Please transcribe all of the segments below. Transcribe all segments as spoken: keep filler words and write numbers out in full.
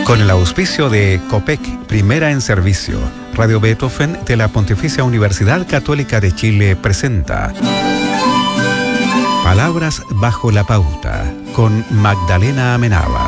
Con el auspicio de COPEC, primera en servicio, Radio Beethoven de la Pontificia Universidad Católica de Chile presenta Palabras bajo la pauta, con Magdalena Amenábar.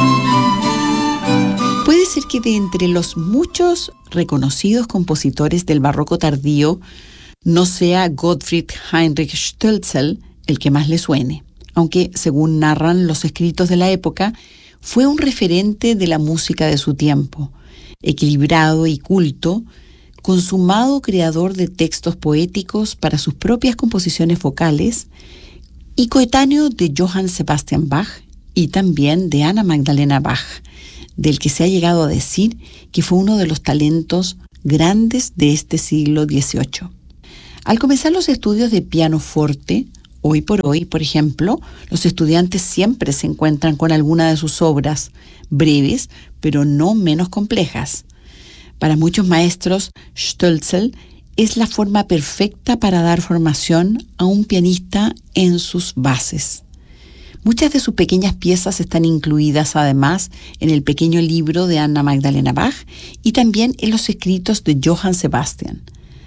Puede ser que de entre los muchos reconocidos compositores del barroco tardío, no sea Gottfried Heinrich Stölzl el que más le suene, aunque según narran los escritos de la época, fue un referente de la música de su tiempo, equilibrado y culto, consumado creador de textos poéticos para sus propias composiciones vocales y coetáneo de Johann Sebastian Bach y también de Ana Magdalena Bach, del que se ha llegado a decir que fue uno de los talentos grandes de este siglo dieciocho. Al comenzar los estudios de pianoforte, hoy por hoy, por ejemplo, los estudiantes siempre se encuentran con alguna de sus obras, breves, pero no menos complejas. Para muchos maestros, Stölzl es la forma perfecta para dar formación a un pianista en sus bases. Muchas de sus pequeñas piezas están incluidas además en el pequeño libro de Ana Magdalena Bach y también en los escritos de Johann Sebastian.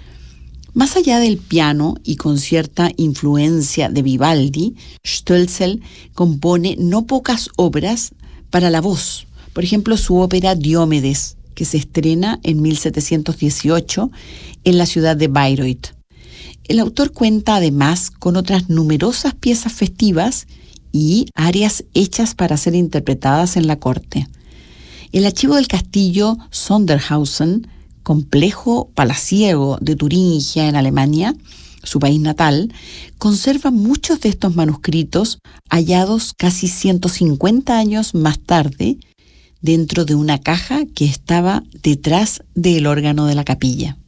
Más allá del piano y con cierta influencia de Vivaldi, Stölzl compone no pocas obras para la voz. Por ejemplo, su ópera Diomedes, que se estrena en mil setecientos dieciocho en la ciudad de Bayreuth. El autor cuenta además con otras numerosas piezas festivas y arias hechas para ser interpretadas en la corte. El archivo del castillo Sondershausen, complejo palaciego de Turingia en Alemania, su país natal, conserva muchos de estos manuscritos hallados casi ciento cincuenta años más tarde dentro de una caja que estaba detrás del órgano de la capilla.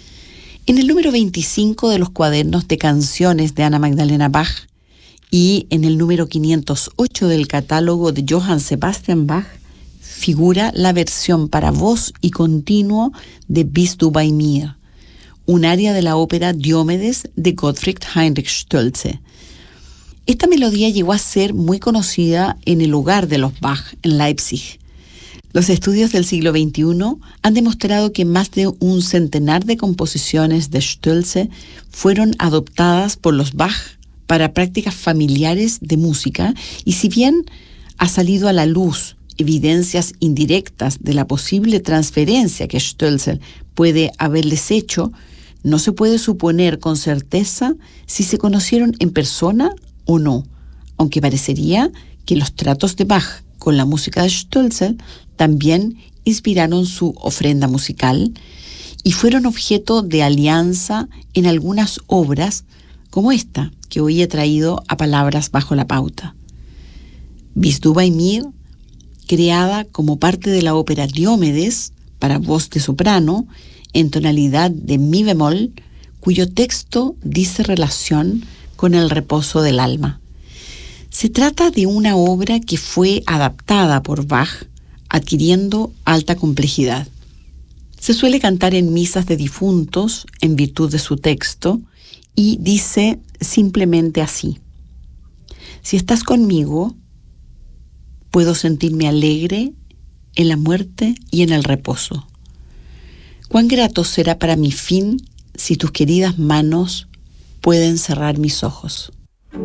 En el número veinticinco de los cuadernos de canciones de Ana Magdalena Bach y en el número quinientos ocho del catálogo de Johann Sebastian Bach figura la versión para voz y continuo de Bist du bei mir, un aria de la ópera Diomedes de Gottfried Heinrich Stölzl. Esta melodía llegó a ser muy conocida en el hogar de los Bach, en Leipzig. Los estudios del siglo veintiuno han demostrado que más de un centenar de composiciones de Stölzl fueron adoptadas por los Bach para prácticas familiares de música, y si bien ha salido a la luz evidencias indirectas de la posible transferencia que Stölzl puede haberles hecho, no se puede suponer con certeza si se conocieron en persona o no, aunque parecería que los tratos de Bach con la música de Stölzl también inspiraron su ofrenda musical y fueron objeto de alianza en algunas obras como esta que hoy he traído a Palabras bajo la pauta. Bist du bei mir, creada como parte de la ópera Diomedes para voz de soprano en tonalidad de mi bemol, cuyo texto dice relación con el reposo del alma. Se trata de una obra que fue adaptada por Bach, adquiriendo alta complejidad. Se suele cantar en misas de difuntos en virtud de su texto y dice simplemente así: si estás conmigo, puedo sentirme alegre en la muerte y en el reposo. Cuán grato será para mi fin si tus queridas manos pueden cerrar mis ojos.